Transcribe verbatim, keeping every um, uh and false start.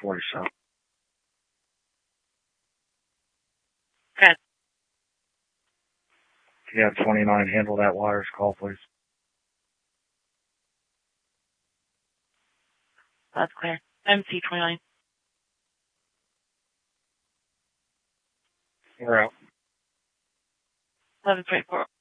forty-seven. Okay. If you have twenty-nine, handle that wires call, please. That's clear. M C twenty-nine. We're out. eleven twenty-four.